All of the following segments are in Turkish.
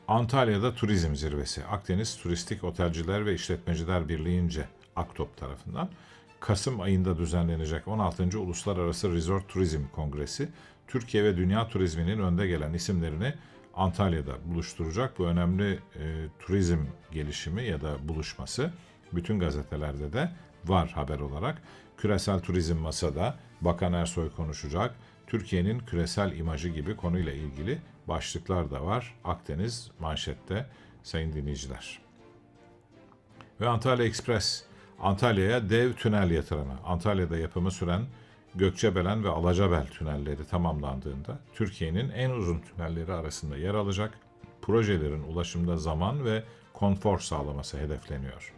Antalya'da turizm zirvesi. Akdeniz Turistik Otelciler ve İşletmeciler Birliği'nce AKTOP tarafından Kasım ayında düzenlenecek 16. Uluslararası Resort Turizm Kongresi, Türkiye ve dünya turizminin önde gelen isimlerini Antalya'da buluşturacak. Bu önemli turizm gelişimi ya da buluşması bütün gazetelerde de var haber olarak. Küresel turizm masada, Bakan Ersoy konuşacak. Türkiye'nin küresel imajı gibi konuyla ilgili başlıklar da var. Akdeniz manşette sayın dinleyiciler. Ve Antalya Express, Antalya'ya dev tünel yatırımı. Antalya'da yapımı süren Gökçebelen ve Alacabel tünelleri tamamlandığında Türkiye'nin en uzun tünelleri arasında yer alacak. Projelerin ulaşımda zaman ve konfor sağlaması hedefleniyor.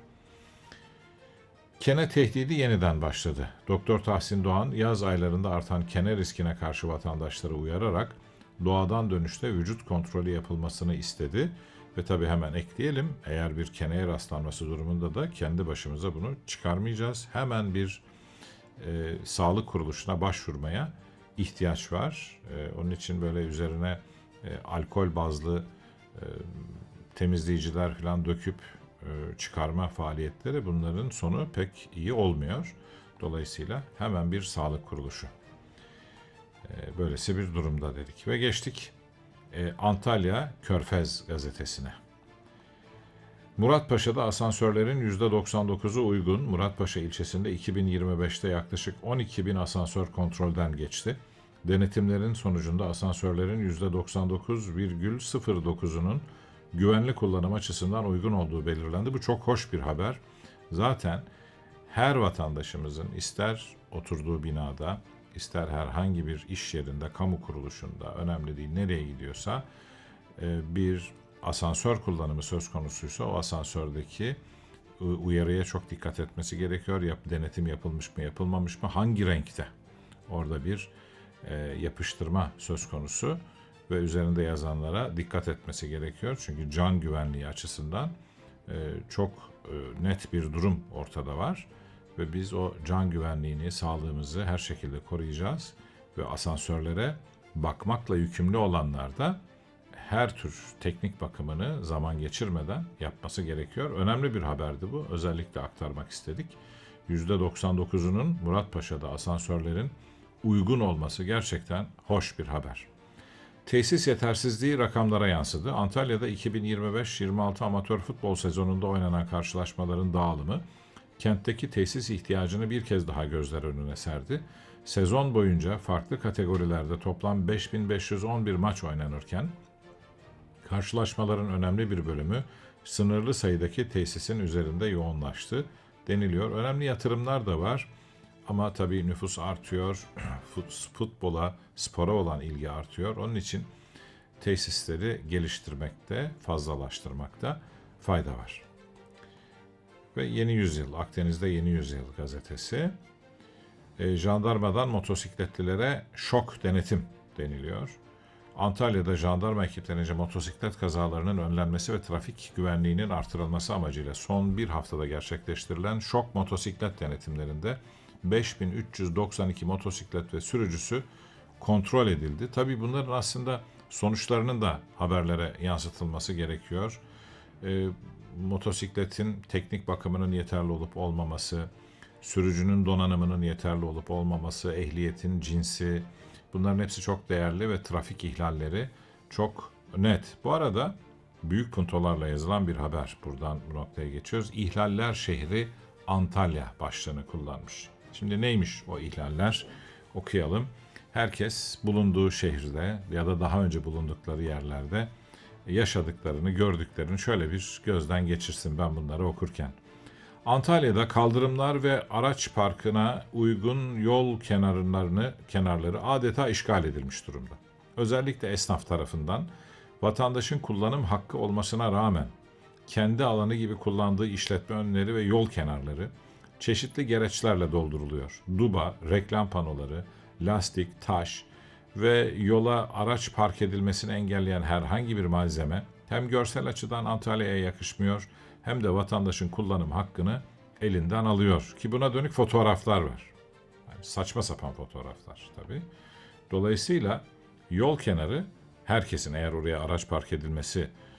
Kene tehdidi yeniden başladı. Doktor Tahsin Doğan, yaz aylarında artan kene riskine karşı vatandaşları uyararak doğadan dönüşte vücut kontrolü yapılmasını istedi. Ve tabii hemen ekleyelim, eğer bir keneye rastlanması durumunda da kendi başımıza bunu çıkarmayacağız. Hemen bir sağlık kuruluşuna başvurmaya ihtiyaç var. Onun için böyle üzerine alkol bazlı temizleyiciler falan döküp çıkarma faaliyetleri, bunların sonu pek iyi olmuyor. Dolayısıyla hemen bir sağlık kuruluşu. Böylesi bir durumda dedik. Ve geçtik Antalya Körfez gazetesine. Muratpaşa'da asansörlerin %99'u uygun. Muratpaşa ilçesinde 2025'te yaklaşık 12 bin asansör kontrolden geçti. Denetimlerin sonucunda asansörlerin %99,09'unun güvenli kullanım açısından uygun olduğu belirlendi. Bu çok hoş bir haber. Zaten her vatandaşımızın ister oturduğu binada, ister herhangi bir iş yerinde, kamu kuruluşunda, önemli değil nereye gidiyorsa, bir asansör kullanımı söz konusuysa o asansördeki uyarıya çok dikkat etmesi gerekiyor. Denetim yapılmış mı, yapılmamış mı, hangi renkte? Orada bir yapıştırma söz konusu ve üzerinde yazanlara dikkat etmesi gerekiyor. Çünkü can güvenliği açısından çok net bir durum ortada var. Ve biz o can güvenliğini, sağlığımızı her şekilde koruyacağız. Ve asansörlere bakmakla yükümlü olanlar da her tür teknik bakımını zaman geçirmeden yapması gerekiyor. Önemli bir haberdi bu. Özellikle aktarmak istedik. %99'unun Muratpaşa'da asansörlerin uygun olması gerçekten hoş bir haber. Tesis yetersizliği rakamlara yansıdı. Antalya'da 2025-26 amatör futbol sezonunda oynanan karşılaşmaların dağılımı kentteki tesis ihtiyacını bir kez daha gözler önüne serdi. Sezon boyunca farklı kategorilerde toplam 5511 maç oynanırken karşılaşmaların önemli bir bölümü sınırlı sayıdaki tesisin üzerinde yoğunlaştı deniliyor. Önemli yatırımlar da var ama tabii nüfus artıyor, futbola, spora olan ilgi artıyor. Onun için tesisleri geliştirmekte, fazlalaştırmakta fayda var. Ve Yeni Yüzyıl, Akdeniz'de Yeni Yüzyıl gazetesi. Jandarmadan motosikletlilere şok denetim deniliyor. Antalya'da jandarma ekiplerince motosiklet kazalarının önlenmesi ve trafik güvenliğinin artırılması amacıyla son bir haftada gerçekleştirilen şok motosiklet denetimlerinde 5392 motosiklet ve sürücüsü kontrol edildi. Tabii bunların aslında sonuçlarının da haberlere yansıtılması gerekiyor. Motosikletin teknik bakımının yeterli olup olmaması, sürücünün donanımının yeterli olup olmaması, ehliyetin cinsi, bunların hepsi çok değerli ve trafik ihlalleri çok net. Bu arada büyük puntolarla yazılan bir haber. Buradan bu noktaya geçiyoruz. İhlaller şehri Antalya başlığını kullanmış. Şimdi neymiş o ihlaller? Okuyalım. Herkes bulunduğu şehirde ya da daha önce bulundukları yerlerde yaşadıklarını, gördüklerini şöyle bir gözden geçirsin ben bunları okurken. Antalya'da kaldırımlar ve araç parkına uygun yol kenarları adeta işgal edilmiş durumda. Özellikle esnaf tarafından vatandaşın kullanım hakkı olmasına rağmen kendi alanı gibi kullandığı işletme önleri ve yol kenarları çeşitli gereçlerle dolduruluyor. Duba, reklam panoları, lastik, taş ve yola araç park edilmesini engelleyen herhangi bir malzeme hem görsel açıdan Antalya'ya yakışmıyor hem de vatandaşın kullanım hakkını elinden alıyor. Ki buna dönük fotoğraflar var. Yani saçma sapan fotoğraflar tabii. Dolayısıyla yol kenarı herkesin, eğer oraya araç park edilmesi